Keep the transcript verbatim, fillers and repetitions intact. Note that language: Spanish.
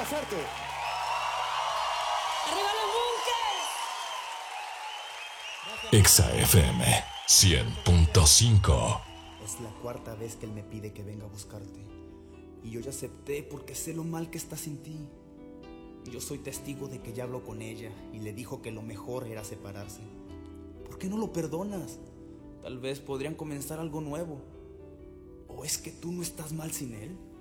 abrazarte. ¡Arriba los bunkers! Exa F M cien punto cinco. Es la cuarta vez que él me pide que venga a buscarte. Y yo ya acepté porque sé lo mal que está sin ti. Yo soy testigo de que ya habló con ella y le dijo que lo mejor era separarse. ¿Por qué no lo perdonas? Tal vez podrían comenzar algo nuevo. ¿O es que tú no estás mal sin él?